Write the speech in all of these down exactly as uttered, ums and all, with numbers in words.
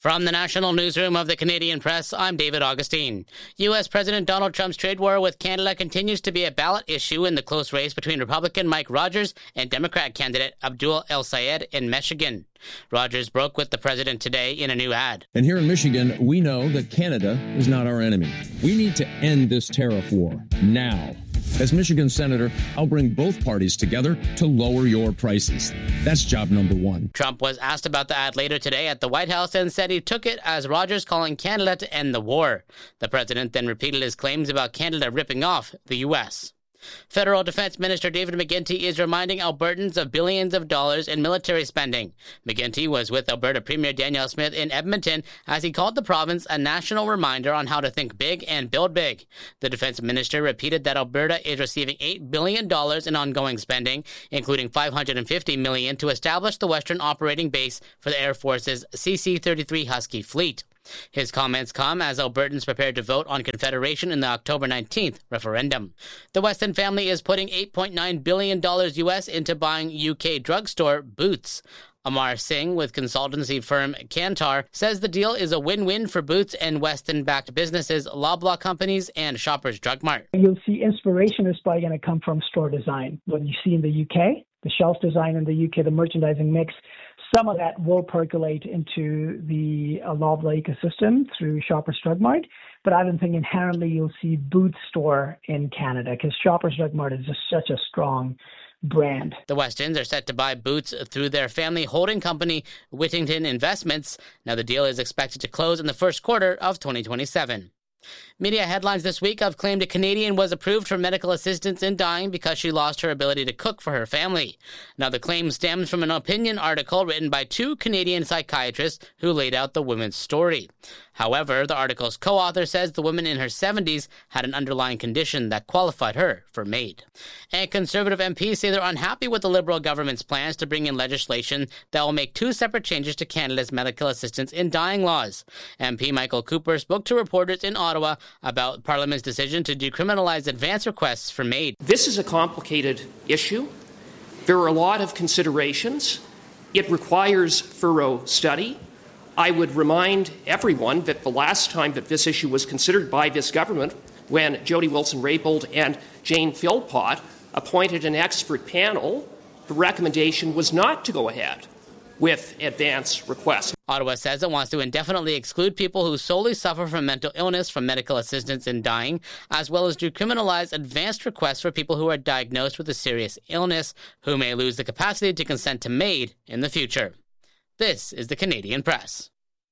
From the National Newsroom of the Canadian Press, I'm David Augustine. U S. President Donald Trump's trade war with Canada continues to be a ballot issue in the close race between Republican Mike Rogers and Democrat candidate Abdul El-Sayed in Michigan. Rogers broke with the president today in a new ad. And here in Michigan, we know that Canada is not our enemy. We need to end this tariff war now. As Michigan Senator, I'll bring both parties together to lower your prices. That's job number one. Trump was asked about the ad later today at the White House and said he took it as Rogers calling Canada to end the war. The president then repeated his claims about Canada ripping off the U S. Federal Defense Minister David McGuinty is reminding Albertans of billions of dollars in military spending. McGuinty was with Alberta Premier Danielle Smith in Edmonton as he called the province a national reminder on how to think big and build big. The defense minister repeated that Alberta is receiving eight billion dollars in ongoing spending, including five hundred fifty million dollars to establish the Western Operating Base for the Air Force's C C thirty-three Husky fleet. His comments come as Albertans prepare to vote on Confederation in the October nineteenth referendum. The Weston family is putting eight point nine billion dollars U S into buying U K drugstore Boots. Amar Singh with consultancy firm Kantar says the deal is a win-win for Boots and Weston-backed businesses Loblaw Companies and Shoppers Drug Mart. You'll see inspiration is probably going to come from store design. What you see in the U K, the shelf design in the U K, the merchandising mix, some of that will percolate into the uh, Loblaw ecosystem through Shoppers Drug Mart. But I don't think inherently you'll see Boots store in Canada because Shoppers Drug Mart is just such a strong brand. The Westons are set to buy Boots through their family holding company, Whittington Investments. Now the deal is expected to close in the first quarter of twenty twenty-seven. Media headlines this week have claimed a Canadian was approved for medical assistance in dying because she lost her ability to cook for her family. Now, the claim stems from an opinion article written by two Canadian psychiatrists who laid out the woman's story. However, the article's co-author says the woman in her seventies had an underlying condition that qualified her for MAID. And Conservative M Ps say they're unhappy with the Liberal government's plans to bring in legislation that will make two separate changes to Canada's medical assistance in dying laws. M P Michael Cooper spoke to reporters in Ottawa about Parliament's decision to decriminalize advance requests for MAID. This is a complicated issue. There are a lot of considerations. It requires thorough study. I would remind everyone that the last time that this issue was considered by this government, when Jody Wilson-Raybould and Jane Philpott appointed an expert panel, the recommendation was not to go ahead with advance requests. Ottawa says it wants to indefinitely exclude people who solely suffer from mental illness from medical assistance in dying, as well as decriminalize advanced requests for people who are diagnosed with a serious illness who may lose the capacity to consent to MAID in the future. This is the Canadian Press.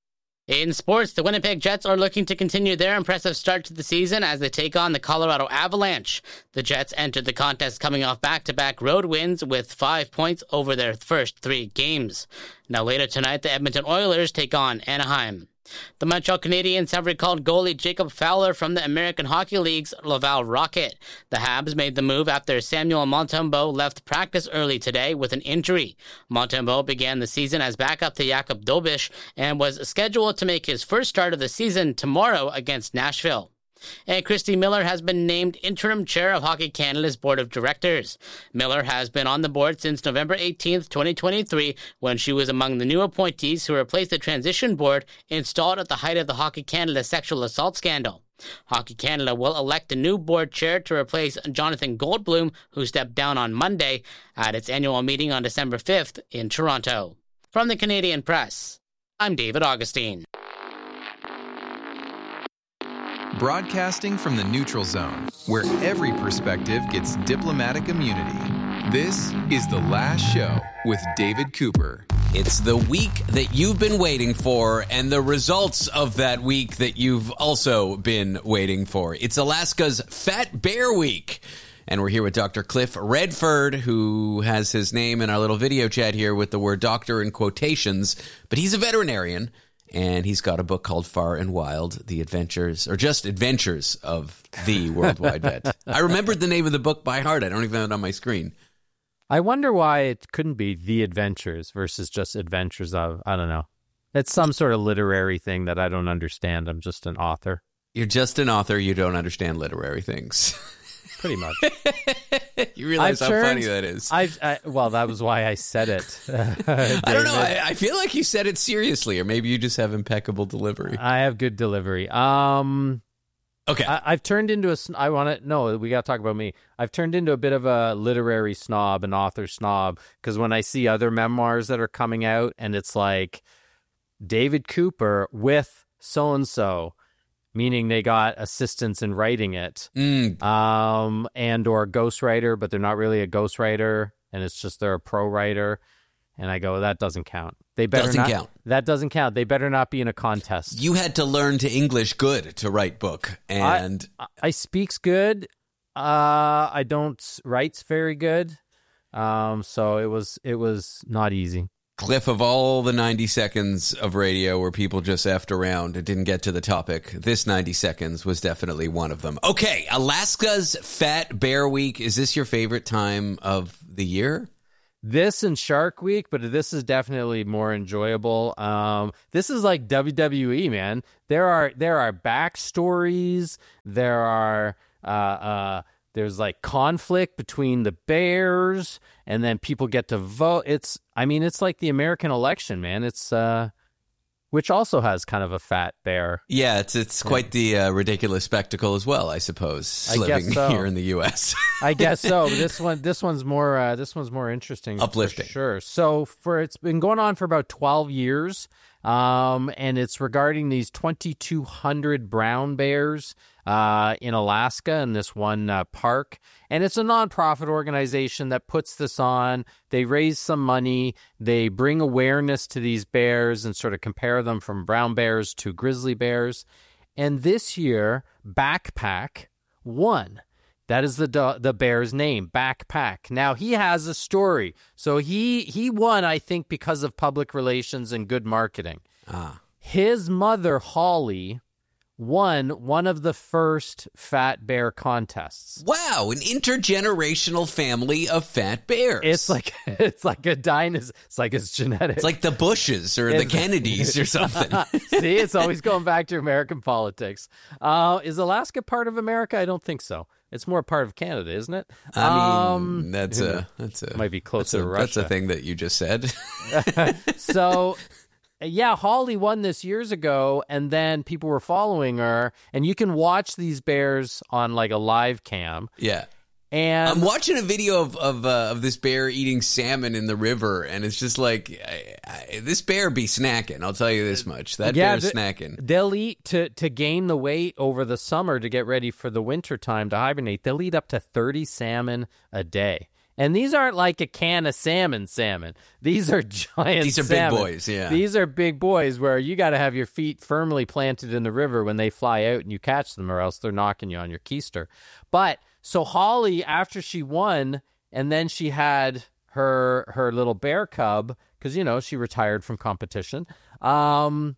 In sports, the Winnipeg Jets are looking to continue their impressive start to the season as they take on the Colorado Avalanche. The Jets entered the contest coming off back-to-back road wins with five points over their first three games. Now later tonight, the Edmonton Oilers take on Anaheim. The Montreal Canadiens have recalled goalie Jacob Fowler from the American Hockey League's Laval Rocket. The Habs made the move after Samuel Montembeault left practice early today with an injury. Montembeault began the season as backup to Jakub Dobish and was scheduled to make his first start of the season tomorrow against Nashville. And Christy Miller has been named interim chair of Hockey Canada's board of directors. Miller has been on the board since November eighteenth, twenty twenty-three, when she was among the new appointees who replaced the transition board installed at the height of the Hockey Canada sexual assault scandal. Hockey Canada will elect a new board chair to replace Jonathan Goldblum, who stepped down on Monday, at its annual meeting on December fifth in Toronto. From the Canadian Press, I'm David Augustine. Broadcasting from the neutral zone, where every perspective gets diplomatic immunity. This is The Last Show with David Cooper. It's the week that you've been waiting for and the results of that week that you've also been waiting for. It's Alaska's Fat Bear Week. And we're here with Doctor Cliff Redford, who has his name in our little video chat here with the word doctor in quotations. But he's a veterinarian. And he's got a book called Far and Wild, The Adventures, or just Adventures of the Worldwide Vet. I remembered the name of the book by heart. I don't even have it on my screen. I wonder why it couldn't be The Adventures versus just Adventures of, I don't know. It's some sort of literary thing that I don't understand. I'm just an author. You're just an author. You don't understand literary things. Pretty much. You realize I've how turned, funny that is. I've, I, well, that was why I said it. I don't know. I, I feel like you said it seriously, or maybe you just have impeccable delivery. I have good delivery. Um, okay. I, I've turned into a, I want to, no, we got to talk about me. I've turned into a bit of a literary snob, an author snob, because when I see other memoirs that are coming out and it's like David Cooper with so-and-so, meaning they got assistance in writing it, Mm. um, and or a ghostwriter, but they're not really a ghostwriter, and it's just they're a pro writer. And I go, that doesn't count. They better Doesn't not, count. That doesn't count. They better not be in a contest. You had to learn to English good to write book, and I, I speaks good. Uh, I don't writes very good. Um, so it was it was not easy. Cliff, of all the ninety seconds of radio where people just effed around and didn't get to the topic, this ninety seconds was definitely one of them. Okay, Alaska's Fat Bear Week. Is this your favorite time of the year? This and Shark Week, but this is definitely more enjoyable. Um, this is like W W E, man. There are there are backstories. There are uh, uh, there's like conflict between the bears, and then people get to vote. It's I mean, it's like the American election, man. It's uh, which also has kind of a fat bear. Yeah, it's it's quite the uh, ridiculous spectacle as well, I suppose. I guess Living so. here in the U S I guess so. This one, this one's more, uh, this one's more interesting, for Uplifting. sure. So, for it's been going on for about twelve years, um, and it's regarding these twenty-two hundred brown bears uh, in Alaska in this one uh, park, and it's a nonprofit organization that puts this on. They raise some money, they bring awareness to these bears, and sort of compare them from brown bears to grizzly bears. And this year, Backpack won. That is the do- the bear's name, Backpack. Now, he has a story. So he he won, I think, because of public relations and good marketing. Ah. His mother, Holly, won one of the first fat bear contests. Wow, an intergenerational family of fat bears. It's like it's like a dynasty. It's like it's genetic. It's like the Bushes or the It's- Kennedys or something. See, it's always going back to American politics. Uh, is Alaska part of America? I don't think so. It's more part of Canada, isn't it? I mean, Um, that's a that's a might be closer that's a, to That's a Russia. thing that you just said. So, yeah, Holly won this years ago, and then people were following her, and you can watch these bears on like a live cam. Yeah. And I'm watching a video of of, uh, of this bear eating salmon in the river, and it's just like I, I, this bear be snacking. I'll tell you this much: that yeah, bear's th- snacking. They'll eat to to gain the weight over the summer to get ready for the winter time to hibernate. They'll eat up to thirty salmon a day. And these aren't like a can of salmon salmon. These are giant These are salmon. big boys, yeah. These are big boys where you got to have your feet firmly planted in the river when they fly out and you catch them, or else they're knocking you on your keister. But so Holly, after she won, and then she had her her little bear cub, because, you know, she retired from competition, um,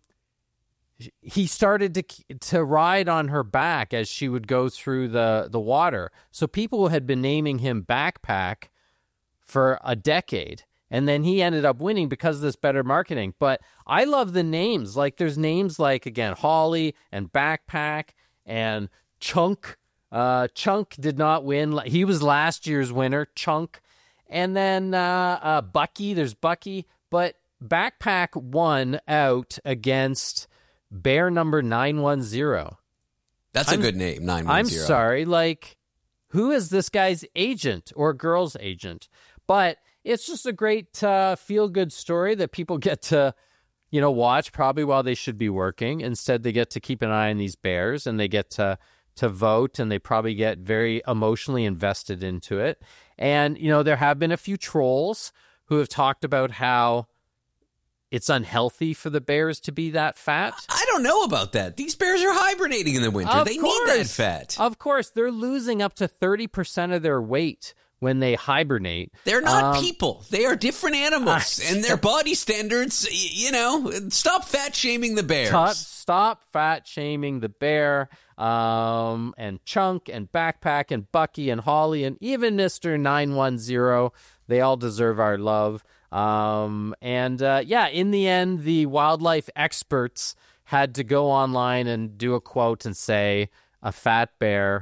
he started to to ride on her back as she would go through the, the water. So people had been naming him Backpack for a decade. And then he ended up winning because of this better marketing. But I love the names. Like, there's names like, again, Holly and Backpack and Chunk. Uh, Chunk did not win. He was last year's winner, Chunk. And then uh, uh, Bucky, there's Bucky. But Backpack won out against bear number nine one zero. That's a I'm- good name, nine one I'm zero. sorry, like, who is this guy's agent or girl's agent? But it's just a great uh, feel-good story that people get to, you know, watch probably while they should be working. Instead, they get to keep an eye on these bears, and they get to to vote, and they probably get very emotionally invested into it. And, you know, there have been a few trolls who have talked about how it's unhealthy for the bears to be that fat. I don't know about that. These bears are hibernating in the winter. Of they course. need that fat. Of course, they're losing up to thirty percent of their weight when they hibernate. They're not Um, people. They are different animals. I- and their body standards, y- you know, stop fat shaming the bears. Stop, stop fat shaming the bear, um, and Chunk and Backpack and Bucky and Holly and even Mister nine one zero. They all deserve our love. Um, and uh, yeah, in the end, the wildlife experts had to go online and do a quote and say a fat bear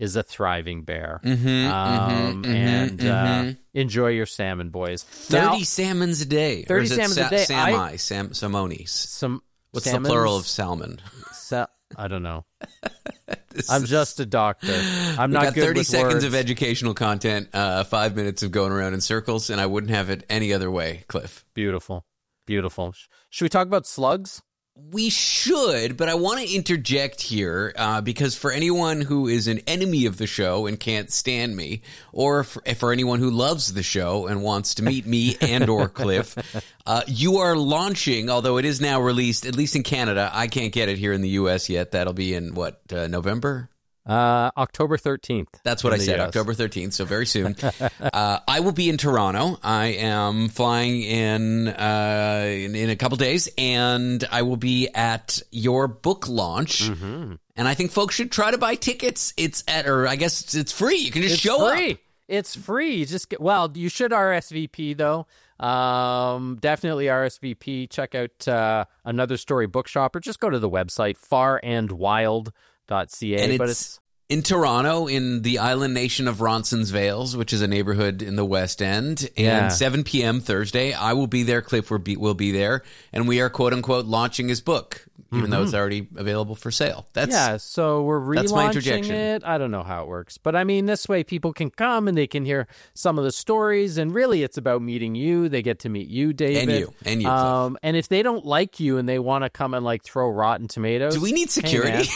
is a thriving bear. Mm-hmm, um, mm-hmm, and mm-hmm, uh, mm-hmm. enjoy your salmon, boys. thirty Now, salmons a day. thirty or is it salmons sa- a day. Sami, I- sam- salmonis. some What's salmons, the plural of salmon? Sa- I don't know. This I'm is- just a doctor. I'm we not got good thirty with seconds words. of educational content, uh, five minutes of going around in circles, and I wouldn't have it any other way, Cliff. Beautiful. Beautiful. Sh- Should we talk about slugs? We should, but I want to interject here uh, because for anyone who is an enemy of the show and can't stand me, or for, for anyone who loves the show and wants to meet me and or Cliff, uh, you are launching, although it is now released, at least in Canada. I can't get it here in the U S yet. That'll be in, what, uh, November? Uh, October thirteenth. That's what I said, October thirteenth, so very soon. uh, I will be in Toronto. I am flying in, uh, in in a couple days, and I will be at your book launch. Mm-hmm. And I think folks should try to buy tickets. It's at, or I guess it's free. You can just It's show free. up. It's free. You just get, well, you should R S V P though. Um, definitely R S V P. Check out uh, Another Story Bookshop, or just go to the website far and wild dot c a. And but it's, it's in Toronto, in the island nation of Ronson's Vales, which is a neighborhood in the West End. Yeah. And seven p.m. Thursday, I will be there. Cliff will be, will be there. And we are, quote unquote, launching his book, even though it's already available for sale. That's yeah, so we're that's my relaunching interjection. it. I don't know how it works, but I mean, this way people can come and they can hear some of the stories, and really it's about meeting you. They get to meet you, David. And you. And you, Cliff. Um, and if they don't like you and they want to come and like throw rotten tomatoes. Do we need hey, security? man.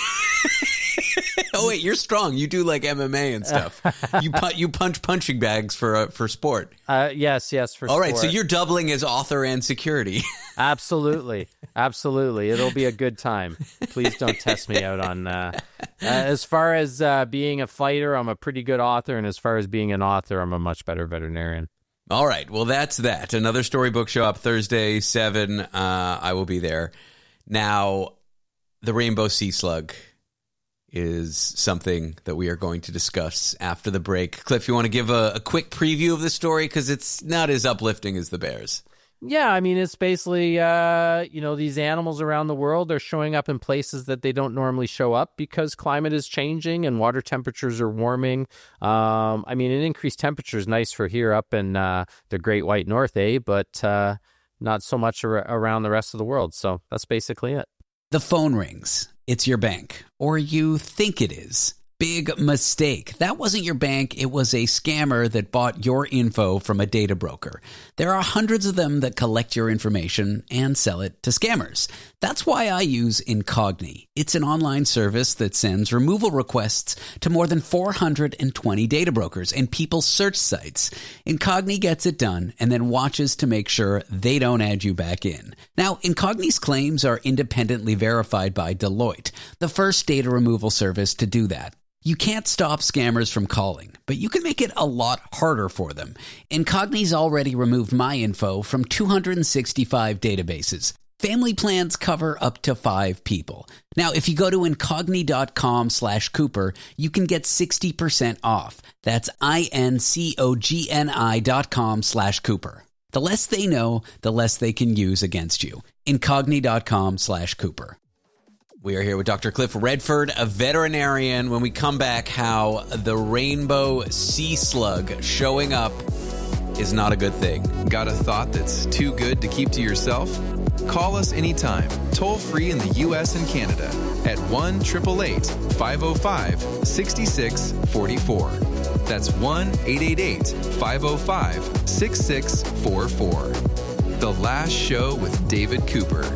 Oh wait, you're strong. You do like M M A and stuff. you pu- you punch punching bags for uh, for sport. Uh, yes, yes, for All right, so sport. you're doubling as author and security. Absolutely. Absolutely. It'll be a good time. Please don't test me out on uh, uh, as far as uh, being a fighter, I'm a pretty good author, and as far as being an author, I'm a much better veterinarian. All right, well that's that. Another Story Bookshop Thursday seven. Uh, I will be there. Now, the Rainbow Sea Slug is something that we are going to discuss after the break. Cliff, you want to give a, a quick preview of the story because it's not as uplifting as the bears. Yeah, I mean, it's basically, uh, you know, these animals around the world are showing up in places that they don't normally show up because climate is changing and water temperatures are warming. Um, I mean, an increased temperature is nice for here up in uh, the Great White North, eh? But uh, not so much ar- around the rest of the world. So that's basically it. The phone rings. It's your bank, or you think it is. Big mistake. That wasn't your bank. It was a scammer that bought your info from a data broker. There are hundreds of them that collect your information and sell it to scammers. That's why I use Incogni. It's an online service that sends removal requests to more than four hundred twenty data brokers and people's search sites. Incogni gets it done and then watches to make sure they don't add you back in. Now, Incogni's claims are independently verified by Deloitte, the first data removal service to do that. You can't stop scammers from calling, but you can make it a lot harder for them. Incogni's already removed my info from two hundred sixty-five databases. Family plans cover up to five people. Now, if you go to incogni.com slash Cooper, you can get sixty percent off. That's I-N-C-O-G-N-I dot com slash Cooper. The less they know, the less they can use against you. Incogni.com slash Cooper. We are here with Doctor Cliff Redford, a veterinarian. When we come back, how the rainbow sea slug showing up is not a good thing. Got a thought that's too good to keep to yourself? Call us anytime, toll free in the U S and Canada at one eight eight eight, five oh five, six six four four. That's one eight eight eight, five oh five, six six four four. The Last Show with David Cooper.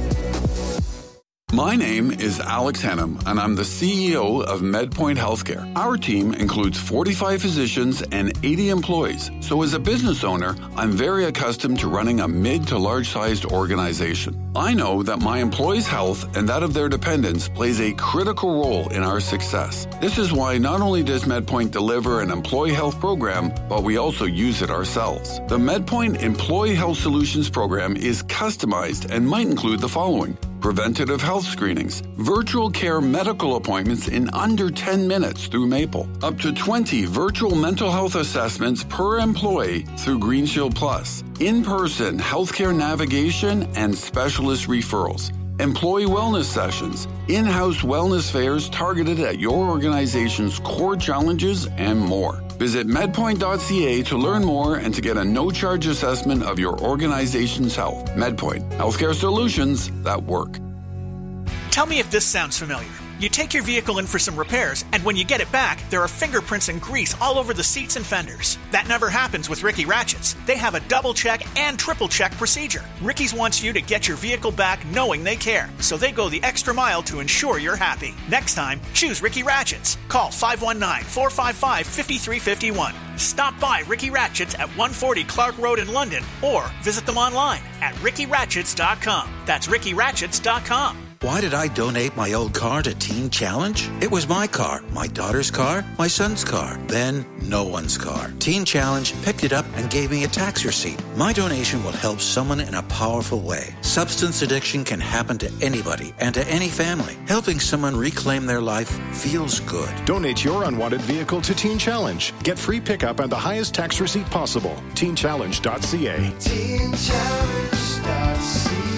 My name is Alex Hennam, and I'm the C E O of MedPoint Healthcare. Our team includes forty-five physicians and eighty employees. So as a business owner, I'm very accustomed to running a mid to large-sized organization. I know that my employees' health and that of their dependents plays a critical role in our success. This is why not only does MedPoint deliver an employee health program, but we also use it ourselves. The MedPoint Employee Health Solutions program is customized and might include the following: preventative health screenings, virtual care medical appointments in under ten minutes through Maple, up to twenty virtual mental health assessments per employee through GreenShield Plus, in-person healthcare navigation and specialist referrals, employee wellness sessions, in-house wellness fairs targeted at your organization's core challenges, and more. Visit medpoint dot c a to learn more and to get a no-charge assessment of your organization's health. MedPoint, healthcare solutions that work. Tell me if this sounds familiar. You take your vehicle in for some repairs, and when you get it back, there are fingerprints and grease all over the seats and fenders. That never happens with Ricky Ratchets. They have a double check and triple check procedure. Ricky's wants you to get your vehicle back knowing they care, so they go the extra mile to ensure you're happy. Next time, choose Ricky Ratchets. Call five one nine, four five five, five three five one. Stop by Ricky Ratchets at one forty Clark Road in London, or visit them online at ricky ratchets dot com. That's ricky ratchets dot com. Why did I donate my old car to Teen Challenge? It was my car, my daughter's car, my son's car, then no one's car. Teen Challenge picked it up and gave me a tax receipt. My donation will help someone in a powerful way. Substance addiction can happen to anybody and to any family. Helping someone reclaim their life feels good. Donate your unwanted vehicle to Teen Challenge. Get free pickup and the highest tax receipt possible. teen challenge dot c a. teen challenge dot c a.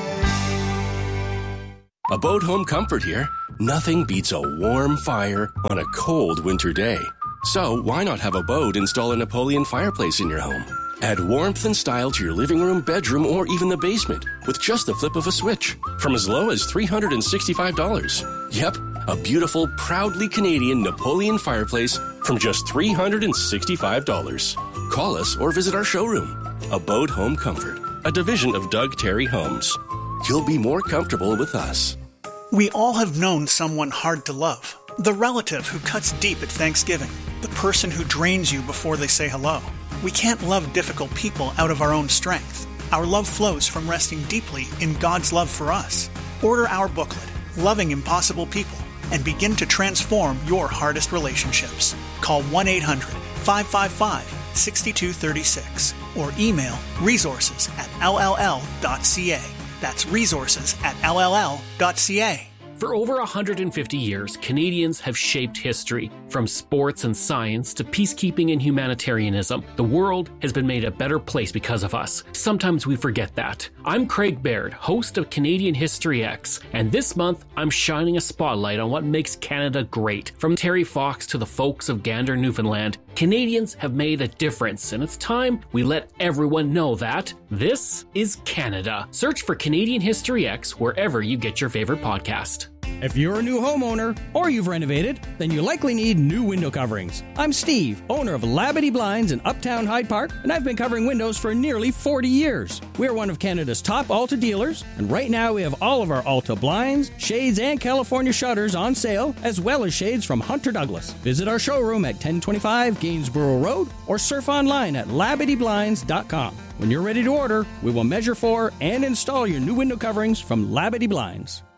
Abode Home Comfort here. Nothing beats a warm fire on a cold winter day. So why not have Abode install a Napoleon fireplace in your home? Add warmth and style to your living room, bedroom, or even the basement with just the flip of a switch from as low as three hundred sixty-five dollars. Yep, a beautiful, proudly Canadian Napoleon fireplace from just three hundred sixty-five dollars. Call us or visit our showroom. Abode Home Comfort, a division of Doug Terry Homes. You'll be more comfortable with us. We all have known someone hard to love. The relative who cuts deep at Thanksgiving. The person who drains you before they say hello. We can't love difficult people out of our own strength. Our love flows from resting deeply in God's love for us. Order our booklet, Loving Impossible People, and begin to transform your hardest relationships. Call one eight hundred, five five five, six two three six or email resources at l l l dot c a. That's resources at l l l dot c a. For over one hundred fifty years, Canadians have shaped history. From sports and science to peacekeeping and humanitarianism, the world has been made a better place because of us. Sometimes we forget that. I'm Craig Baird, host of Canadian History X, and this month I'm shining a spotlight on what makes Canada great. From Terry Fox to the folks of Gander, Newfoundland, Canadians have made a difference, and it's time we let everyone know that this is Canada. Search for Canadian History X wherever you get your favorite podcast. If you're a new homeowner or you've renovated, then you likely need new window coverings. I'm Steve, owner of Labadee Blinds in Uptown Hyde Park, and I've been covering windows for nearly forty years. We're one of Canada's top Alta dealers, and right now we have all of our Alta blinds, shades, and California shutters on sale, as well as shades from Hunter Douglas. Visit our showroom at ten twenty-five Gainsborough Road or surf online at labadee blinds dot com. When you're ready to order, we will measure for and install your new window coverings from Labadee Blinds.